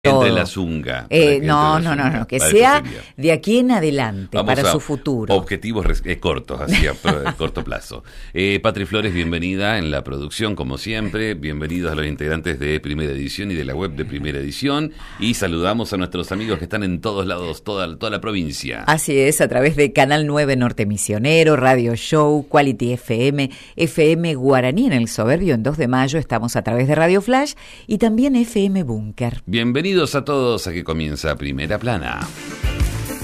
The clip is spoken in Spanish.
todo. Entre la zunga. No, que sea de aquí en adelante, Vamos para a su futuro. Objetivos cortos, así a corto plazo. Patri Flores, bienvenida en la producción, como siempre. Bienvenidos a los integrantes de Primera Edición y de la web de Primera Edición. Y saludamos a nuestros amigos que están en todos lados, toda la provincia. Así es, a través de Canal 9 Norte Misionero, Radio Show, Quality FM, FM Guaraní en el Soberbio en 2 de Mayo. Estamos a través de Radio Flash y también FM Búnker. Bienvenidos a todos, a que comienza Primera Plana.